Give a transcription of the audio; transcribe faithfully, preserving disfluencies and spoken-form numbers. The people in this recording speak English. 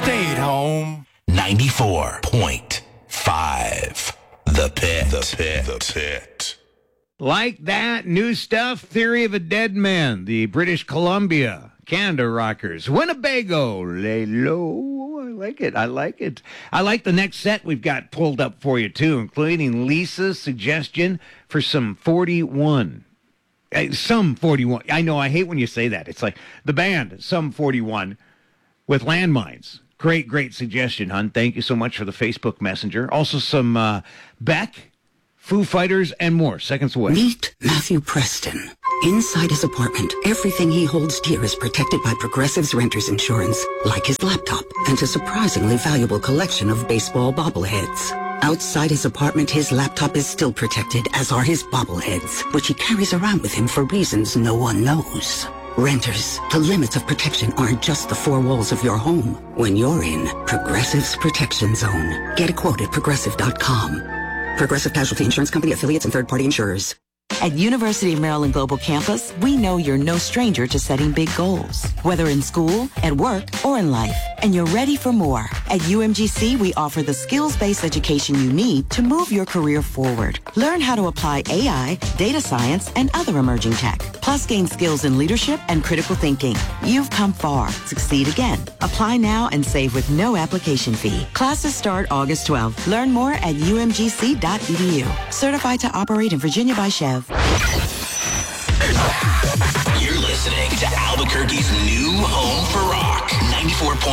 stay at home. ninety-four point five. The Pit. The Pit. The Pit. Like that, new stuff, Theory of a Dead Man, the British Columbia, Canada Rockers, Winnebago, Lay Low. I like it. I like it. I like the next set we've got pulled up for you, too, including Lisa's suggestion for some forty-one. Uh, some forty-one. I know, I hate when you say that. It's like the band, Some forty-one, with Landmines. Great, great suggestion, hon. Thank you so much for the Facebook Messenger. Also some uh, Beck, Foo Fighters, and more. Seconds away. Meet Matthew Preston. Inside his apartment, everything he holds dear is protected by Progressive's renter's insurance, like his laptop and a surprisingly valuable collection of baseball bobbleheads. Outside his apartment, his laptop is still protected, as are his bobbleheads, which he carries around with him for reasons no one knows. Renters, the limits of protection aren't just the four walls of your home. When you're in Progressive's Protection Zone, get a quote at progressive dot com. Progressive Casualty Insurance Company, affiliates, and third-party insurers. At University of Maryland Global Campus, we know you're no stranger to setting big goals, whether in school, at work, or in life. And you're ready for more. At U M G C, we offer the skills-based education you need to move your career forward. Learn how to apply A I, data science, and other emerging tech. Plus, gain skills in leadership and critical thinking. You've come far. Succeed again. Apply now and save with no application fee. Classes start August twelfth. Learn more at U M G C dot E D U. Certified to operate in Virginia by Chev. You're listening to Albuquerque's new home for rock. ninety-four point five